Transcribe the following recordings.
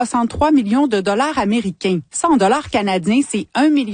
63 millions de dollars américains. Ça, en dollars canadiens, c'est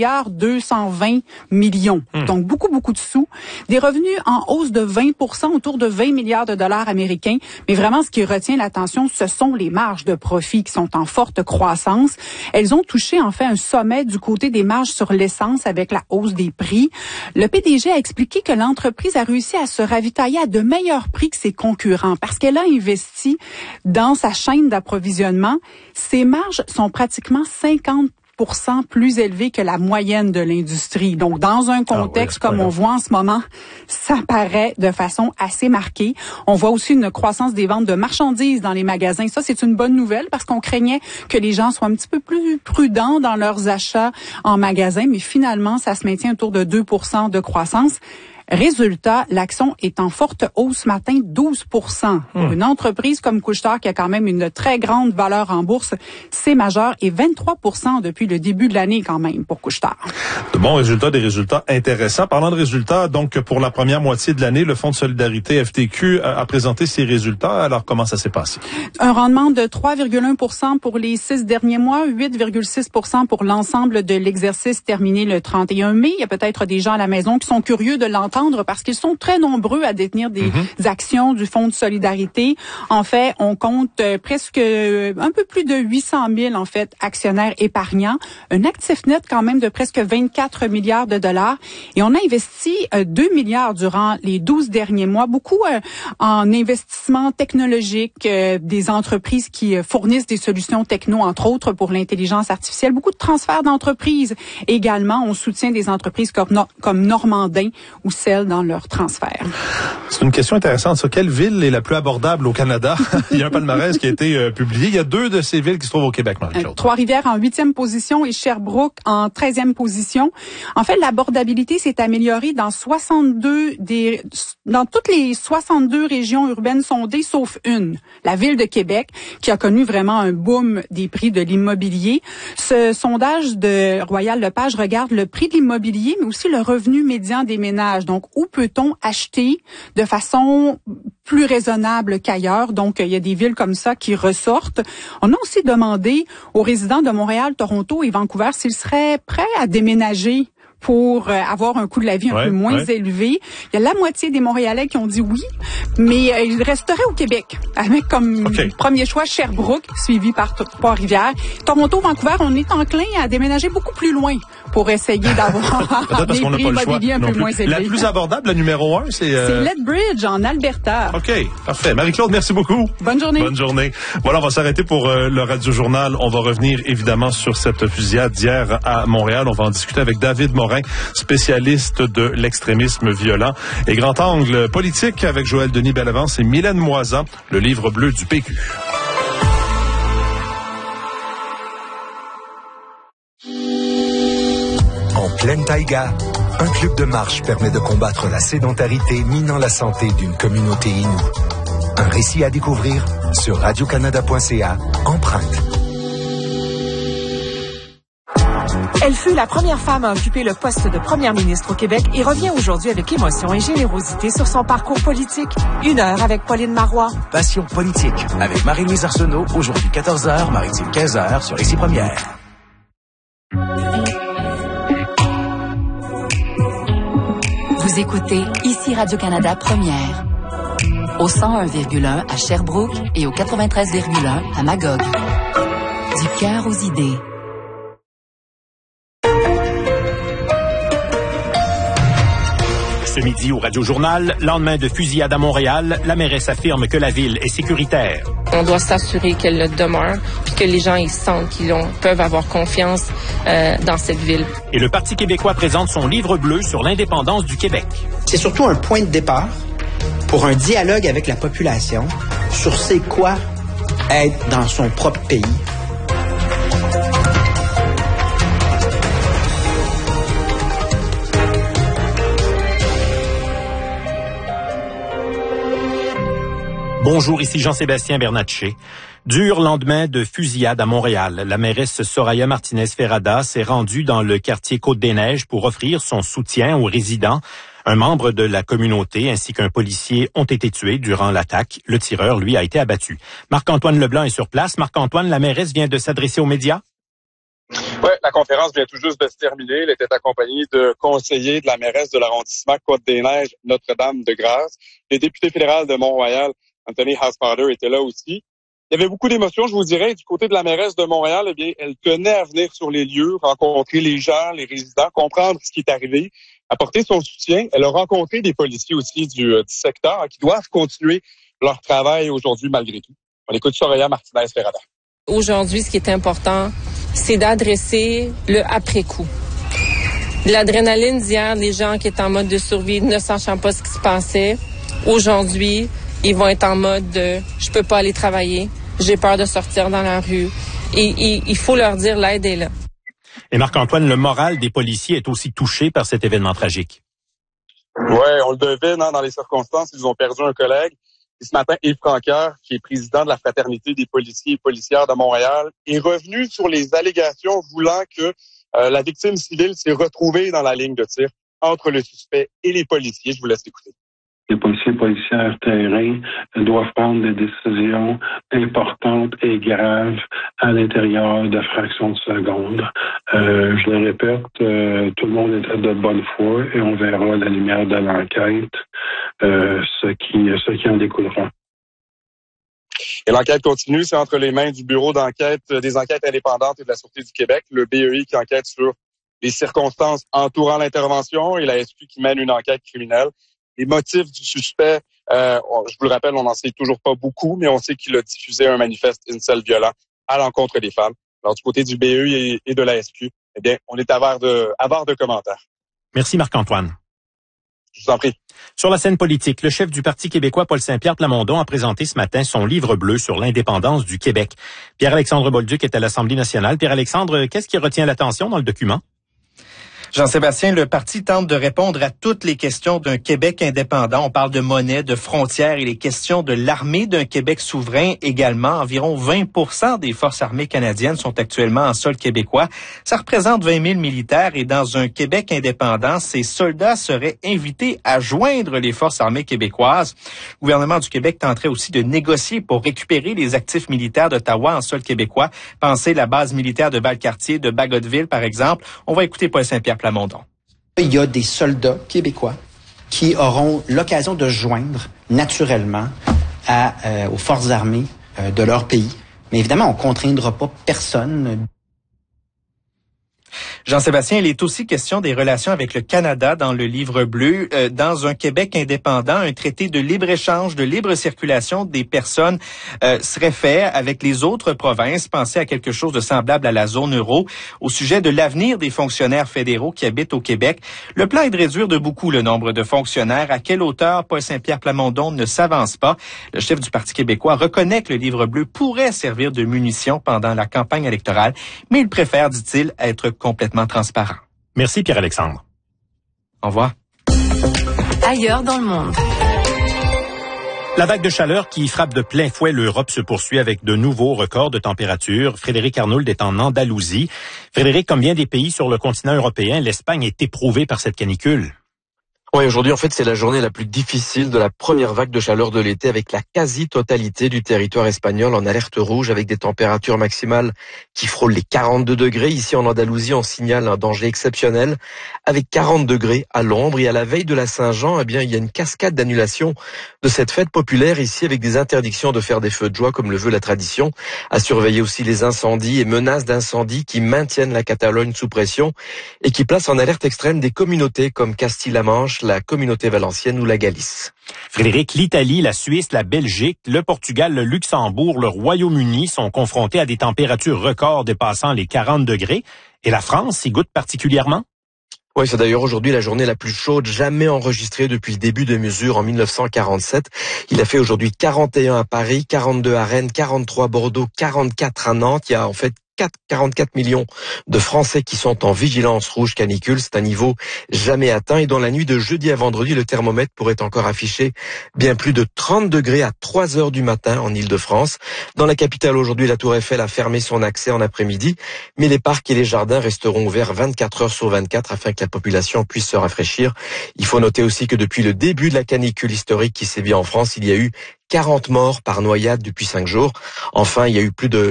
1,220 milliard. Donc, beaucoup de sous. Des revenus en hausse de 20%, autour de 20 milliards de dollars américains. Mais vraiment, ce qui retient l'attention, ce sont les marges de profit qui sont en forte croissance. Elles ont touché, en fait, un sommet du côté des marges sur l'essence avec la hausse des prix. Le PDG a expliqué que l'entreprise a réussi à se ravitailler à de meilleurs prix que ses concurrents parce qu'elle a investi dans sa chaîne d'approvisionnement. Ses marges sont pratiquement 50% plus élevées que la moyenne de l'industrie. Donc, dans un contexte comme on voit en ce moment, ça paraît de façon assez marquée. On voit aussi une croissance des ventes de marchandises dans les magasins. Ça, c'est une bonne nouvelle parce qu'on craignait que les gens soient un petit peu plus prudents dans leurs achats en magasin. Mais finalement, ça se maintient autour de 2% de croissance. Résultat, l'action est en forte hausse ce matin, 12%. Pour une entreprise comme Couche-Tard qui a quand même une très grande valeur en bourse, c'est majeur et 23% depuis le début de l'année quand même pour Couche-Tard. De bons résultats, des résultats intéressants. Parlant de résultats, donc pour la première moitié de l'année, le Fonds de solidarité FTQ a présenté ses résultats. Alors comment ça s'est passé? Un rendement de 3,1% pour les 6 derniers mois, 8,6% pour l'ensemble de l'exercice terminé le 31 mai. Il y a peut-être des gens à la maison qui sont curieux de l'entendre parce qu'ils sont très nombreux à détenir des actions du Fonds de solidarité. En fait, on compte presque un peu plus de 800 000 en fait actionnaires épargnants, un actif net quand même de presque 24 milliards de dollars et on a investi 2 milliards durant les 12 derniers mois, beaucoup en investissement technologique, des entreprises qui fournissent des solutions techno entre autres pour l'intelligence artificielle, beaucoup de transferts d'entreprises. Également, on soutient des entreprises comme Normandin ou dans leur transfert. C'est une question intéressante, ça. Quelle ville est la plus abordable au Canada? Il y a un palmarès qui a été publié. Il y a 2 de ces villes qui se trouvent au Québec, Marie-Claude. Trois-Rivières en 8e position et Sherbrooke en 13e position. En fait, l'abordabilité s'est améliorée dans toutes les 62 régions urbaines sondées, sauf une, la ville de Québec, qui a connu vraiment un boom des prix de l'immobilier. Ce sondage de Royal Lepage regarde le prix de l'immobilier, mais aussi le revenu médian des ménages. Donc, où peut-on acheter de façon plus raisonnable qu'ailleurs? Donc, il y a des villes comme ça qui ressortent. On a aussi demandé aux résidents de Montréal, Toronto et Vancouver s'ils seraient prêts à déménager pour avoir un coût de la vie un peu moins élevé. Il y a la moitié des Montréalais qui ont dit oui, mais ils resteraient au Québec, avec comme premier choix Sherbrooke, suivi par Trois-Rivières. Toronto, Vancouver, on est enclin à déménager beaucoup plus loin pour essayer d'avoir des prix immobiliers un peu moins élevés. La plus abordable, la numéro 1, c'est Lethbridge, en Alberta. OK, parfait. Marie-Claude, merci beaucoup. Bonne journée. Bonne journée. Voilà, on va s'arrêter pour le Radio-Journal. On va revenir évidemment sur cette fusillade d'hier à Montréal. On va en discuter avec David Morin, spécialiste de l'extrémisme violent. Et Grand Angle politique avec Joël Denis Bellavance et Mylène Moisan, le livre bleu du PQ. En pleine taïga, un club de marche permet de combattre la sédentarité minant la santé d'une communauté inoue. Un récit à découvrir sur radiocanada.ca, Empreinte. Elle fut la première femme à occuper le poste de première ministre au Québec et revient aujourd'hui avec émotion et générosité sur son parcours politique. 1 heure avec Pauline Marois. Passion politique avec Marie-Louise Arsenault, aujourd'hui 14h, Maritime 15h sur Ici Première. Vous écoutez Ici Radio-Canada Première. Au 101,1 à Sherbrooke et au 93,1 à Magog. Du cœur aux idées. Ce midi au Radio-Journal, lendemain de fusillade à Montréal, la mairesse affirme que la ville est sécuritaire. On doit s'assurer qu'elle le demeure, puis que les gens ils sentent qu'ils peuvent avoir confiance dans cette ville. Et le Parti québécois présente son livre bleu sur l'indépendance du Québec. C'est surtout un point de départ pour un dialogue avec la population sur c'est quoi être dans son propre pays. Bonjour, ici Jean-Sébastien Bernatchez. Dur lendemain de fusillade à Montréal. La mairesse Soraya Martinez-Ferrada s'est rendue dans le quartier Côte-des-Neiges pour offrir son soutien aux résidents. Un membre de la communauté ainsi qu'un policier ont été tués durant l'attaque. Le tireur, lui, a été abattu. Marc-Antoine Leblanc est sur place. Marc-Antoine, la mairesse vient de s'adresser aux médias? Oui, la conférence vient tout juste de se terminer. Elle était accompagnée de conseillers de la mairesse de l'arrondissement Côte-des-Neiges, Notre-Dame-de-Grâce. Le député fédéral de Mont-Royal, Anthony Housefather, était là aussi. Il y avait beaucoup d'émotions, je vous dirais. Du côté de la mairesse de Montréal, eh bien, elle tenait à venir sur les lieux, rencontrer les gens, les résidents, comprendre ce qui est arrivé, apporter son soutien. Elle a rencontré des policiers aussi du secteur qui doivent continuer leur travail aujourd'hui malgré tout. On écoute Soraya Martinez-Ferrada. Aujourd'hui, ce qui est important, c'est d'adresser le après-coup. L'adrénaline d'hier, les gens qui étaient en mode de survie, ne sachant pas ce qui se passait, aujourd'hui, ils vont être en mode de « je peux pas aller travailler, j'ai peur de sortir dans la rue ». Et il faut leur dire l'aide est là. Et Marc-Antoine, le moral des policiers est aussi touché par cet événement tragique. Oui, on le devine dans les circonstances. Ils ont perdu un collègue. Et ce matin, Yves Francoeur, qui est président de la Fraternité des policiers et policières de Montréal, est revenu sur les allégations voulant que la victime civile s'est retrouvée dans la ligne de tir entre le suspect et les policiers. Je vous laisse écouter. Les policiers et policières terrain doivent prendre des décisions importantes et graves à l'intérieur de fractions de secondes. Je le répète, tout le monde était de bonne foi et on verra à la lumière de l'enquête ce qui en découlera. Et l'enquête continue, c'est entre les mains du Bureau d'enquête des enquêtes indépendantes et de la Sûreté du Québec, le BEI qui enquête sur les circonstances entourant l'intervention et la SQ qui mène une enquête criminelle. Les motifs du suspect, je vous le rappelle, on n'en sait toujours pas beaucoup, mais on sait qu'il a diffusé un manifeste incel violent à l'encontre des femmes. Alors, du côté du BEI et de la SQ, eh bien, on est avare de commentaires. Merci Marc-Antoine. Je vous en prie. Sur la scène politique, le chef du Parti québécois, Paul Saint-Pierre Plamondon, a présenté ce matin son livre bleu sur l'indépendance du Québec. Pierre-Alexandre Bolduc est à l'Assemblée nationale. Pierre-Alexandre, qu'est-ce qui retient l'attention dans le document? Jean-Sébastien, le parti tente de répondre à toutes les questions d'un Québec indépendant. On parle de monnaie, de frontières et les questions de l'armée d'un Québec souverain également. Environ 20% des forces armées canadiennes sont actuellement en sol québécois. Ça représente 20 000 militaires et dans un Québec indépendant, ces soldats seraient invités à joindre les forces armées québécoises. Le gouvernement du Québec tenterait aussi de négocier pour récupérer les actifs militaires d'Ottawa en sol québécois. Pensez la base militaire de Valcartier, de Bagotville, par exemple. On va écouter Paul Saint-Pierre Plamondon. Il y a des soldats québécois qui auront l'occasion de joindre naturellement aux forces armées de leur pays. Mais évidemment, on ne contraindra pas personne. Jean-Sébastien, il est aussi question des relations avec le Canada dans le livre bleu. Dans un Québec indépendant, un traité de libre-échange, de libre circulation des personnes serait fait avec les autres provinces. Pensez à quelque chose de semblable à la zone euro. Au sujet de l'avenir des fonctionnaires fédéraux qui habitent au Québec, le plan est de réduire de beaucoup le nombre de fonctionnaires. À quelle hauteur Paul Saint-Pierre Plamondon ne s'avance pas. Le chef du Parti québécois reconnaît que le livre bleu pourrait servir de munition pendant la campagne électorale, mais il préfère, dit-il, être complètement transparent. Merci Pierre-Alexandre. Au revoir. Ailleurs dans le monde. La vague de chaleur qui frappe de plein fouet l'Europe se poursuit avec de nouveaux records de température. Frédéric Arnould est en Andalousie. Frédéric, comme bien des pays sur le continent européen, l'Espagne est éprouvée par cette canicule. Oui, aujourd'hui, en fait, c'est la journée la plus difficile de la première vague de chaleur de l'été avec la quasi-totalité du territoire espagnol en alerte rouge avec des températures maximales qui frôlent les 42 degrés. Ici, en Andalousie, on signale un danger exceptionnel avec 40 degrés à l'ombre. Et à la veille de la Saint-Jean, eh bien, il y a une cascade d'annulation de cette fête populaire ici avec des interdictions de faire des feux de joie comme le veut la tradition. À surveiller aussi les incendies et menaces d'incendie qui maintiennent la Catalogne sous pression et qui placent en alerte extrême des communautés comme Castille-La Manche, la communauté valencienne ou la Galice. Frédéric, l'Italie, la Suisse, la Belgique, le Portugal, le Luxembourg, le Royaume-Uni sont confrontés à des températures records dépassant les 40 degrés. Et la France y goûte particulièrement? Oui, c'est d'ailleurs aujourd'hui la journée la plus chaude jamais enregistrée depuis le début des mesures en 1947. Il a fait aujourd'hui 41 à Paris, 42 à Rennes, 43 à Bordeaux, 44 à Nantes. Il y a en fait 44 millions de Français qui sont en vigilance rouge canicule. C'est un niveau jamais atteint et dans la nuit de jeudi à vendredi, le thermomètre pourrait encore afficher bien plus de 30 degrés à 3 heures du matin en Île-de-France. Dans la capitale aujourd'hui, la Tour Eiffel a fermé son accès en après-midi, mais les parcs et les jardins resteront ouverts 24 heures sur 24 afin que la population puisse se rafraîchir. Il faut noter aussi que depuis le début de la canicule historique qui sévit en France, il y a eu 40 morts par noyade depuis 5 jours. Enfin, il y a eu plus de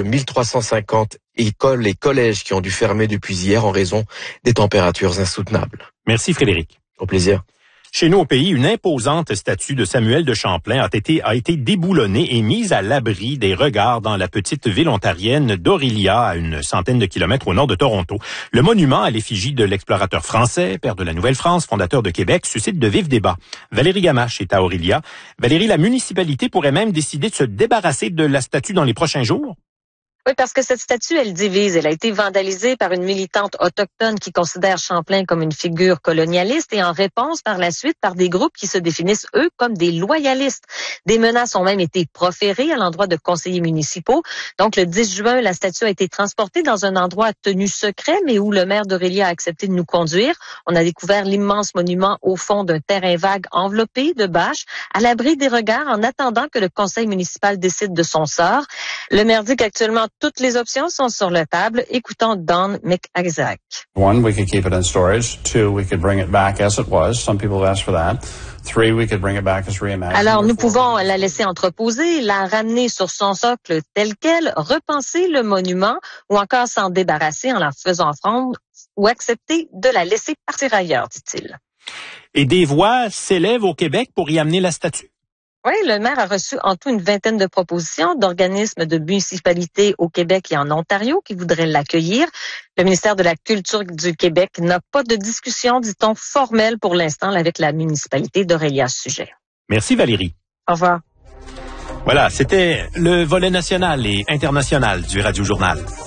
1350 écoles et collèges qui ont dû fermer depuis hier en raison des températures insoutenables. Merci Frédéric. Au plaisir. Chez nous au pays, une imposante statue de Samuel de Champlain a été déboulonnée et mise à l'abri des regards dans la petite ville ontarienne d'Orillia, à une centaine de kilomètres au nord de Toronto. Le monument à l'effigie de l'explorateur français, père de la Nouvelle-France, fondateur de Québec, suscite de vifs débats. Valérie Gamache est à Orillia. Valérie, la municipalité pourrait même décider de se débarrasser de la statue dans les prochains jours? Oui, parce que cette statue, elle divise. Elle a été vandalisée par une militante autochtone qui considère Champlain comme une figure colonialiste et en réponse par la suite par des groupes qui se définissent, eux, comme des loyalistes. Des menaces ont même été proférées à l'endroit de conseillers municipaux. Donc, le 10 juin, la statue a été transportée dans un endroit tenu secret, mais où le maire d'Orillia a accepté de nous conduire. On a découvert l'immense monument au fond d'un terrain vague enveloppé de bâches, à l'abri des regards, en attendant que le conseil municipal décide de son sort. Le maire dit qu'actuellement, toutes les options sont sur la table. Écoutons Don McIsaac. One, we could keep it in storage. Two, we could bring it back as it was. Some people asked for that. Three, we could bring it back as reimagined. Alors, nous pouvons la laisser entreposer, la ramener sur son socle tel quel, repenser le monument ou encore s'en débarrasser en la faisant fondre ou accepter de la laisser partir ailleurs, dit-il. Et des voix s'élèvent au Québec pour y amener la statue? Oui, le maire a reçu en tout une vingtaine de propositions d'organismes de municipalités au Québec et en Ontario qui voudraient l'accueillir. Le ministère de la Culture du Québec n'a pas de discussion, dit-on, formelle pour l'instant avec la municipalité d'Orillia à ce sujet. Merci Valérie. Au revoir. Voilà, c'était le volet national et international du Radio Journal.